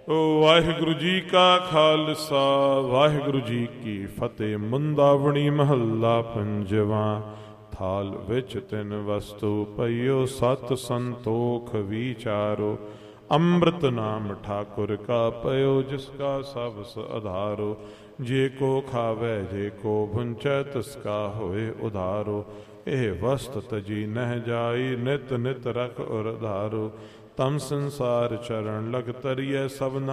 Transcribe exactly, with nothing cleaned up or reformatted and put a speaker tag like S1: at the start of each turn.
S1: ਵਾਹਿਗੁਰੂ ਜੀ ਕਾ ਖਾਲਸਾ ਵਾਹਿਗੁਰੂ ਜੀ ਕੀ ਫਤਿਹ। ਮੁੰਦਾਵਣੀ ਮਹੱਲਾ ਪੰਜਵਾਂ। ਥਾਲ ਵਿੱਚ ਤਿੰਨ ਵਸਤੂ ਪਈਓ, ਸਤ ਸੰਤੋਖ ਵਿਚਾਰੋ। ਅੰਮ੍ਰਿਤ ਨਾਮ ਠਾਕੁਰ ਕਾ ਪਇਓ, ਜਿਸ ਕਾ ਸਬਸ ਆਧਾਰੋ। ਜੇ ਕੋ ਖਾਵੈ ਜੇ ਕੋ ਭੁੰਚੈ, ਤਿਸ ਕਾ ਹੋਏ ਉਧਾਰੋ। ਇਹ ਵਸਤ ਤਜੀ ਨਹਿ ਜਾਈ, ਨਿਤ ਨਿਤ ਰਖ ਔਰ ਧਾਰੋ। ਤਮ ਸੰਸਾਰ ਚਰਨ ਲਗ ਤਰੀਐ, ਸਭਨਾ